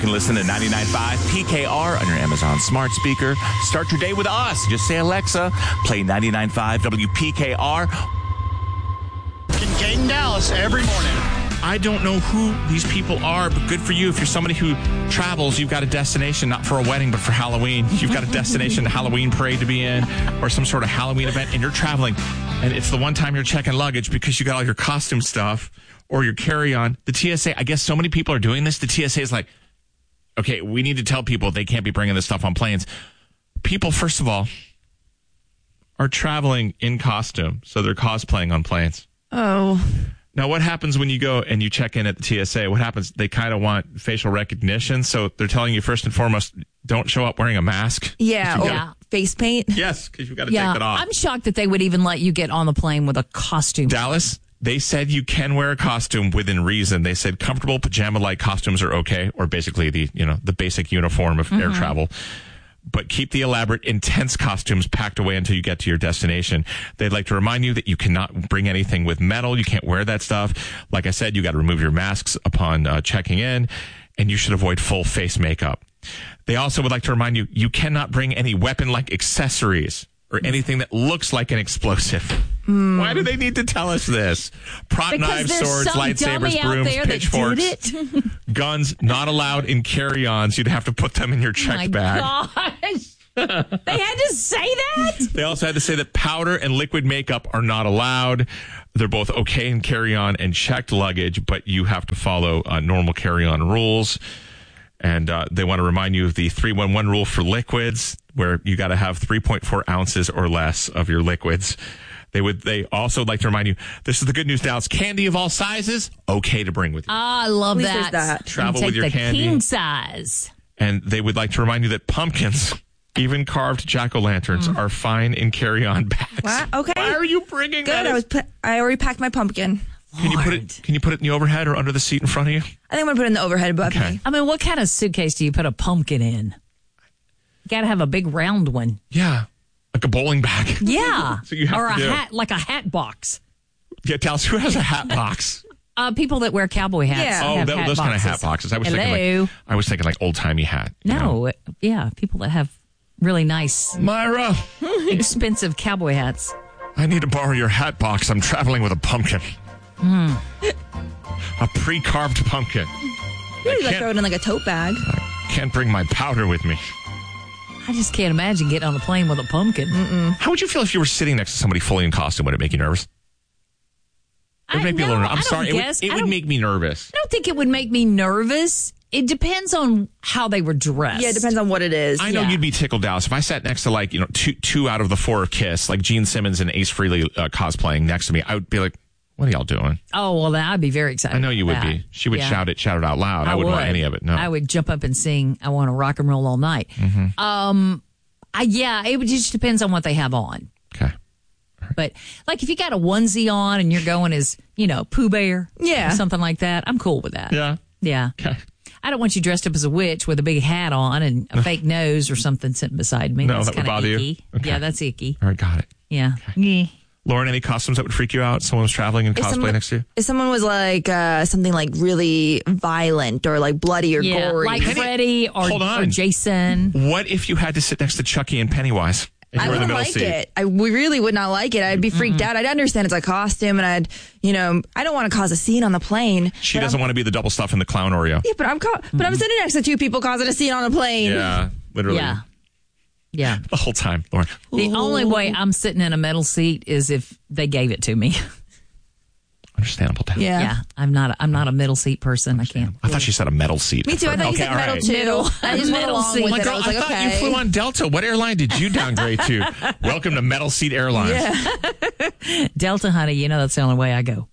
can listen to 99.5 PKR on your Amazon smart speaker. Start your day with us. Just say, Alexa, play 99.5 WPKR. Kate and Dallas every morning. I don't know who these people are, but good for you. If you're somebody who travels, you've got a destination, not for a wedding, but for Halloween. You've got a destination, a Halloween parade to be in, or some sort of Halloween event, and you're traveling. And it's the one time you're checking luggage because you got all your costume stuff or your carry-on. The TSA, I guess so many people are doing this. The TSA is like, okay, we need to tell people they can't be bringing this stuff on planes. People, first of all, are traveling in costume, so they're cosplaying on planes. Oh. Now, what happens when you go and you check in at the TSA? What happens? They kind of want facial recognition, so they're telling you first and foremost, don't show up wearing a mask. Yeah, face paint. Yes, because you've got to take that off. I'm shocked that they would even let you get on the plane with a costume. Dallas, they said you can wear a costume within reason. They said comfortable pajama-like costumes are okay, or basically the basic uniform of air travel. But keep the elaborate, intense costumes packed away until you get to your destination. They'd like to remind you that you cannot bring anything with metal. You can't wear that stuff. Like I said, you got to remove your masks upon checking in, and you should avoid full face makeup. They also would like to remind you, you cannot bring any weapon-like accessories or anything that looks like an explosive. Why do they need to tell us this? Prop knives, swords, lightsabers, brooms, pitchforks, guns not allowed in carry-ons. You'd have to put them in your checked bag. Gosh. They had to say that? They also had to say that powder and liquid makeup are not allowed. They're both okay in carry-on and checked luggage, but you have to follow normal carry-on rules. And they want to remind you of the 3-1-1 rule for liquids, where you got to have 3.4 ounces or less of your liquids. They also like to remind you, this is the good news, Dallas. Candy of all sizes, okay to bring with you. I love that. Travel with your candy. King size. And they would like to remind you that pumpkins, even carved jack-o'-lanterns, are fine in carry-on bags. What? Okay. Why are you bringing Good. that? I already packed my pumpkin. Can you put it in the overhead or under the seat in front of you? I think I'm going to put it in the overhead above me. I mean, what kind of suitcase do you put a pumpkin in? You got to have a big round one. Yeah. Like a bowling bag. Yeah. So you have or to a do. hat, like a hat box. Yeah, Dallas, who has a hat box? People that wear cowboy hats. Yeah. have those kind of hat boxes. I was thinking like old timey hat. No, yeah, people that have really nice, Myra, expensive cowboy hats. I need to borrow your hat box. I'm traveling with a pumpkin. A pre-carved pumpkin. Maybe like throw it in like a tote bag. I can't bring my powder with me. I just can't imagine getting on a plane with a pumpkin. How would you feel if you were sitting next to somebody fully in costume? Would it make you nervous? It would make me a little nervous. I'm sorry. It would make me nervous. I don't think it would make me nervous. It depends on how they were dressed. Yeah, it depends on what it is. I know you'd be tickled, Dallas. If I sat next to two out of the four of Kiss, like Gene Simmons and Ace Frehley cosplaying next to me, I would be like, what are y'all doing? Oh, well, then I'd be very excited. I know you would be. She would shout it out loud. I wouldn't want any of it. No. I would jump up and sing, I want to rock and roll all night. It just depends on what they have on. Okay. But like if you got a onesie on and you're going as, Pooh Bear. Yeah. Or something like that. I'm cool with that. Yeah. Yeah. Okay. I don't want you dressed up as a witch with a big hat on and a fake nose or something sitting beside me. No, that's that would kind of bother icky. you? Okay. Yeah, that's icky. All right, got it. Yeah. Okay. Lauren, any costumes that would freak you out? Someone was traveling in cosplay next to you? If someone was like something like really violent or like bloody or gory. Like Freddy or Jason. What if you had to sit next to Chucky and Pennywise? And I you were in wouldn't the like middle seat? it. I really would not like it. I'd be freaked out. I'd understand it's a costume and I don't want to cause a scene on the plane. She doesn't want to be the double stuff in the clown Oreo. Yeah, but I'm sitting next to two people causing a scene on a plane. Yeah, literally. Yeah. The whole time, Lauren. The only way I'm sitting in a metal seat is if they gave it to me. Understandable. Yeah. I'm not a middle seat person. I can't. I thought she said a metal seat. Me too. I thought you said metal too. I just went along with it. I was like, I thought okay. you flew on Delta. What airline did you downgrade to? Welcome to Metal Seat Airlines. Delta, honey. That's the only way I go.